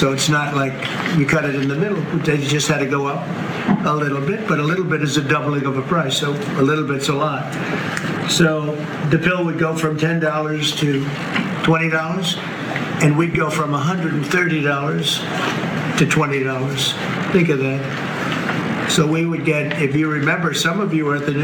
So it's not like we cut it in the middle. They just had to go up a little bit, but a little bit is a doubling of a price, so a little bit's a lot. So the pill would go from $10 to $20, and we'd go from $130 to $20. Think of that. So we would get, if you remember, some of you were at the